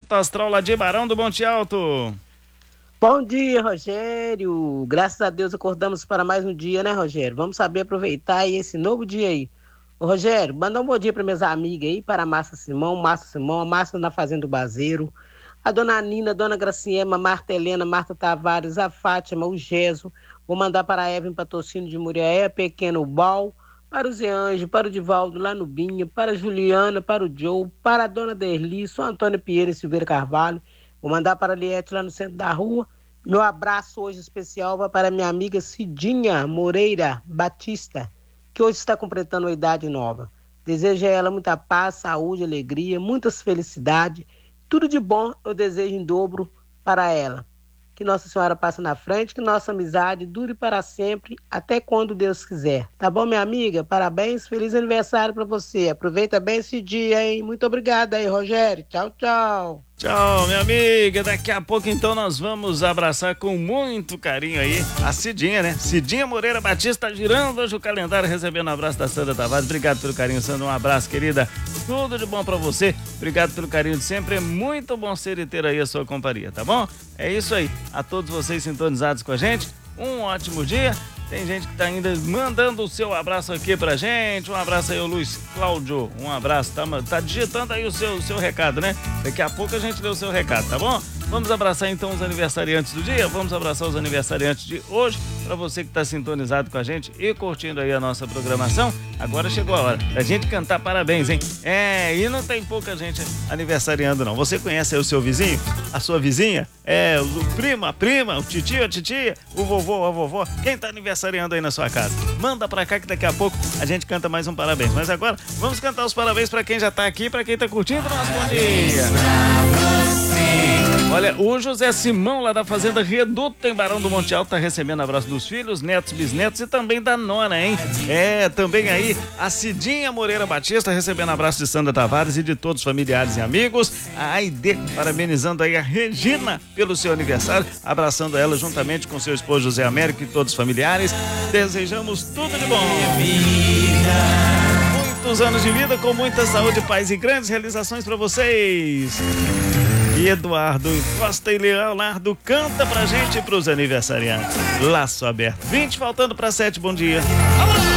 alto astral lá de Barão do Monte Alto. Bom dia, Rogério. Graças a Deus acordamos para mais um dia, né, Rogério? Vamos saber aproveitar aí esse novo dia aí. Ô, Rogério, manda um bom dia para minhas amigas aí, para a Márcia Simão, a Márcia na Fazenda do Bazeiro, a dona Nina, a dona Graciema, Marta Helena, Marta Tavares, a Fátima, o Geso. Vou mandar para a Evelyn Patrocínio de Muriaé, Pequeno Bal, para o Zé Anjo, para o Divaldo lá no Binha, para a Juliana, para o Joe, para a dona Derli, São Antônio Pinheiro e Silveira Carvalho. Vou mandar para a Liette lá no centro da rua. Meu abraço hoje especial vai para minha amiga Cidinha Moreira Batista, que hoje está completando uma idade nova. Desejo a ela muita paz, saúde, alegria, muitas felicidades. Tudo de bom eu desejo em dobro para ela. Que Nossa Senhora passe na frente, que nossa amizade dure para sempre, até quando Deus quiser. Tá bom, minha amiga? Parabéns, feliz aniversário para você. Aproveita bem esse dia, hein? Muito obrigada aí, Rogério. Tchau, tchau. Tchau, minha amiga. Daqui a pouco, então, nós vamos abraçar com muito carinho aí a Cidinha, né? Cidinha Moreira Batista tá girando hoje o calendário, recebendo um abraço da Sandra Tavares. Obrigado pelo carinho, Sandra. Um abraço, querida. Tudo de bom pra você. Obrigado pelo carinho de sempre. É muito bom ser e ter aí a sua companhia, tá bom? É isso aí. A todos vocês sintonizados com a gente, um ótimo dia. Tem gente que tá ainda mandando o seu abraço aqui pra gente. Um abraço aí, o Luiz Cláudio. Um abraço. Tá digitando aí o seu recado, né? Daqui a pouco a gente lê o seu recado, tá bom? Vamos abraçar então os aniversariantes do dia. Vamos abraçar os aniversariantes de hoje. Pra você que tá sintonizado com a gente e curtindo aí a nossa programação, agora chegou a hora da gente cantar parabéns, hein? E não tem pouca gente aniversariando, não. Você conhece aí o seu vizinho? A sua vizinha? O primo, a prima, o titio, a titia, o vovô, a vovó. Quem tá aniversariando aí na sua casa? Manda pra cá que daqui a pouco a gente canta mais um parabéns. Mas agora, vamos cantar os parabéns pra quem já tá aqui, pra quem tá curtindo o nosso bom dia. Olha, o José Simão, lá da Fazenda Reduto, em Barão do Monte Alto, tá recebendo abraço dos filhos, netos, bisnetos e também da nona, hein? Também aí a Cidinha Moreira Batista, recebendo abraço de Sandra Tavares e de todos os familiares e amigos. A Aide, parabenizando aí a Regina pelo seu aniversário, abraçando ela juntamente com seu esposo José Américo e todos os familiares. Desejamos tudo de bom. Muitos anos de vida, com muita saúde, paz e grandes realizações para vocês. E Eduardo Costa e Leonardo canta pra gente e pros aniversariantes. Laço aberto. 20 faltando para 7, bom dia. Vamos lá!